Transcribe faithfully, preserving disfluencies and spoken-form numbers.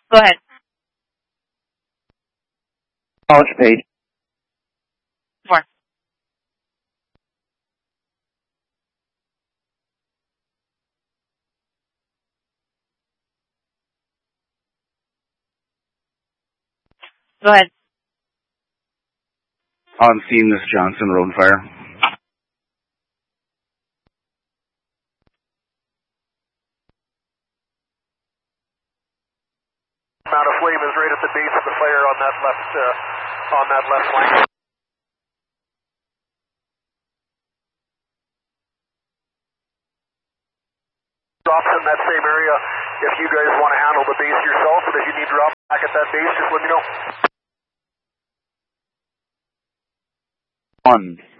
Go ahead. College page. Four. Go ahead. On scene, Miss Johnson, road fire. Amount of flame is right at the base of the fire on that left, uh, on that left flank. Drops in that same area. If you guys want to handle the base yourself, but if you need drop back at that base, just let me know. One.